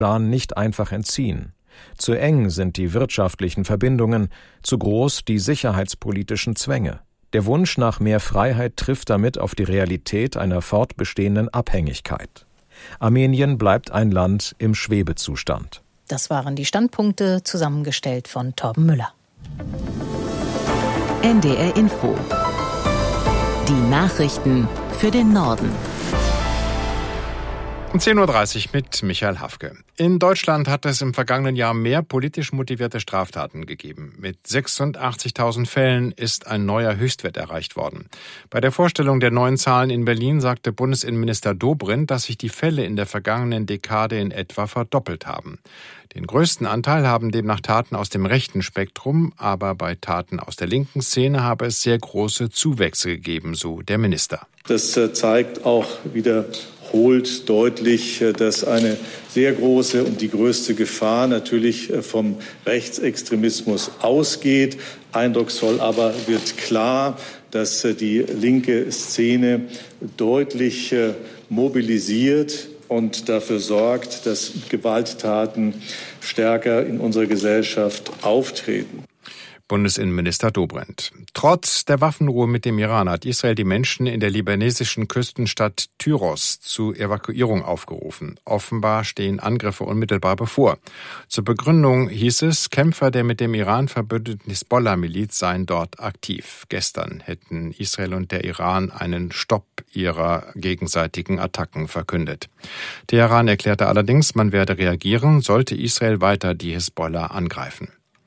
Iran nicht einfach entziehen. Zu eng sind die wirtschaftlichen Verbindungen, zu groß die sicherheitspolitischen Zwänge. Der Wunsch nach mehr Freiheit trifft damit auf die Realität einer fortbestehenden Abhängigkeit. Armenien bleibt ein Land im Schwebezustand. Das waren die Standpunkte, zusammengestellt von Torben Müller. NDR Info. Die Nachrichten für den Norden. Um 10.30 Uhr mit Michael Hafke. In Deutschland hat es im vergangenen Jahr mehr politisch motivierte Straftaten gegeben. Mit 86.000 Fällen ist ein neuer Höchstwert erreicht worden. Bei der Vorstellung der neuen Zahlen in Berlin sagte Bundesinnenminister Dobrindt, dass sich die Fälle in der vergangenen Dekade in etwa verdoppelt haben. Den größten Anteil haben demnach Taten aus dem rechten Spektrum, aber bei Taten aus der linken Szene habe es sehr große Zuwächse gegeben, so der Minister. Das zeigt auch wieder deutlich, dass eine sehr große und die größte Gefahr natürlich vom Rechtsextremismus ausgeht. Eindrucksvoll aber wird klar, dass die linke Szene deutlich mobilisiert und dafür sorgt, dass Gewalttaten stärker in unserer Gesellschaft auftreten. Bundesinnenminister Dobrindt. Trotz der Waffenruhe mit dem Iran hat Israel die Menschen in der libanesischen Küstenstadt Tyros zur Evakuierung aufgerufen. Offenbar stehen Angriffe unmittelbar bevor. Zur Begründung hieß es, Kämpfer der mit dem Iran verbündeten Hisbollah-Miliz seien dort aktiv. Gestern hätten Israel und der Iran einen Stopp ihrer gegenseitigen Attacken verkündet. Teheran erklärte allerdings, man werde reagieren, sollte Israel weiter die Hisbollah angreifen.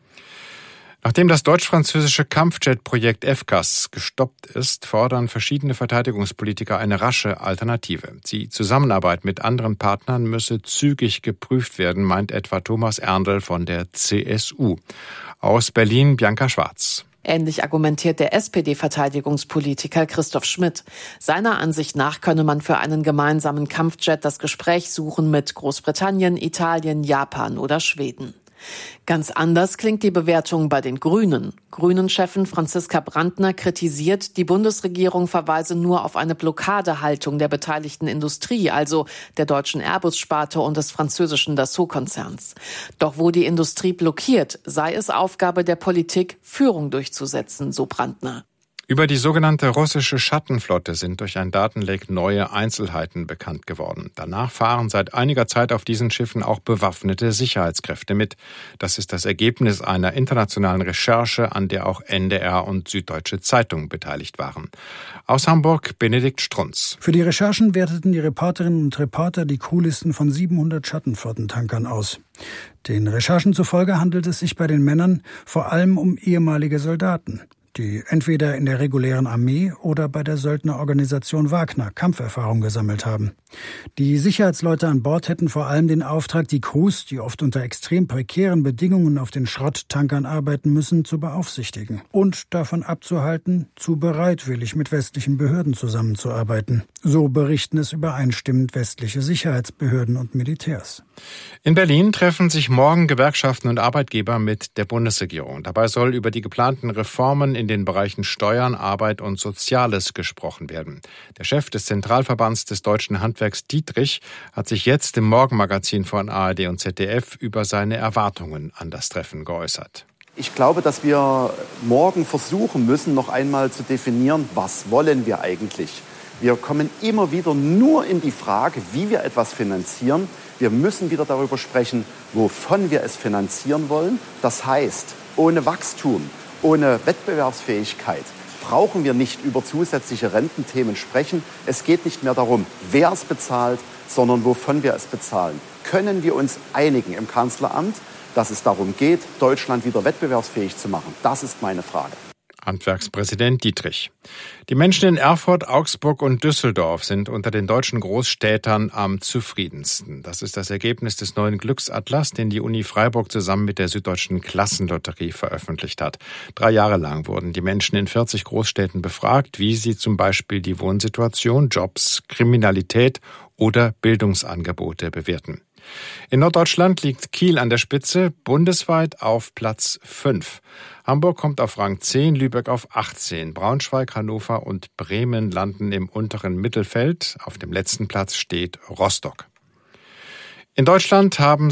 Nachdem das deutsch-französische Kampfjet-Projekt FCAS gestoppt ist, fordern verschiedene Verteidigungspolitiker eine rasche Alternative. Die Zusammenarbeit mit anderen Partnern müsse zügig geprüft werden, meint etwa Thomas Erndl von der CSU. Aus Berlin Bianca Schwarz. Ähnlich argumentiert der SPD-Verteidigungspolitiker Christoph Schmidt. Seiner Ansicht nach könne man für einen gemeinsamen Kampfjet das Gespräch suchen mit Großbritannien, Italien, Japan oder Schweden. Ganz anders klingt die Bewertung bei den Grünen. Grünen-Chefin Franziska Brandner kritisiert, die Bundesregierung verweise nur auf eine Blockadehaltung der beteiligten Industrie, also der deutschen Airbus-Sparte und des französischen Dassault-Konzerns. Doch wo die Industrie blockiert, sei es Aufgabe der Politik, Führung durchzusetzen, so Brandner. Über die sogenannte russische Schattenflotte sind durch ein Datenleck neue Einzelheiten bekannt geworden. Danach fahren seit einiger Zeit auf diesen Schiffen auch bewaffnete Sicherheitskräfte mit. Das ist das Ergebnis einer internationalen Recherche, an der auch NDR und Süddeutsche Zeitung beteiligt waren. Aus Hamburg Benedikt Strunz. Für die Recherchen werteten die Reporterinnen und Reporter die Crewlisten von 700 Schattenflottentankern aus. Den Recherchen zufolge handelt es sich bei den Männern vor allem um ehemalige Soldaten, die entweder in der regulären Armee oder bei der Söldnerorganisation Wagner Kampferfahrung gesammelt haben. Die Sicherheitsleute an Bord hätten vor allem den Auftrag, die Crews, die oft unter extrem prekären Bedingungen auf den Schrotttankern arbeiten müssen, zu beaufsichtigen und davon abzuhalten, zu bereitwillig mit westlichen Behörden zusammenzuarbeiten. So berichten es übereinstimmend westliche Sicherheitsbehörden und Militärs. In Berlin treffen sich morgen Gewerkschaften und Arbeitgeber mit der Bundesregierung. Dabei soll über die geplanten Reformen in den Bereichen Steuern, Arbeit und Soziales gesprochen werden. Der Chef des Zentralverbands des deutschen Handwerks, Dietrich, hat sich jetzt im Morgenmagazin von ARD und ZDF über seine Erwartungen an das Treffen geäußert. Ich glaube, dass wir morgen versuchen müssen, noch einmal zu definieren, was wollen wir eigentlich. Wir kommen immer wieder nur in die Frage, wie wir etwas finanzieren. Wir müssen wieder darüber sprechen, wovon wir es finanzieren wollen. Das heißt, ohne Wachstum, ohne Wettbewerbsfähigkeit brauchen wir nicht über zusätzliche Rententhemen sprechen. Es geht nicht mehr darum, wer es bezahlt, sondern wovon wir es bezahlen. Können wir uns einigen im Kanzleramt, dass es darum geht, Deutschland wieder wettbewerbsfähig zu machen? Das ist meine Frage. Handwerkspräsident Dietrich. Die Menschen in Erfurt, Augsburg und Düsseldorf sind unter den deutschen Großstädtern am zufriedensten. Das ist das Ergebnis des neuen Glücksatlas, den die Uni Freiburg zusammen mit der Süddeutschen Klassenlotterie veröffentlicht hat. 3 Jahre lang wurden die Menschen in 40 Großstädten befragt, wie sie zum Beispiel die Wohnsituation, Jobs, Kriminalität oder Bildungsangebote bewerten. In Norddeutschland liegt Kiel an der Spitze, bundesweit auf Platz 5. Hamburg kommt auf Rang 10, Lübeck auf 18. Braunschweig, Hannover und Bremen landen im unteren Mittelfeld. Auf dem letzten Platz steht Rostock. In Deutschland haben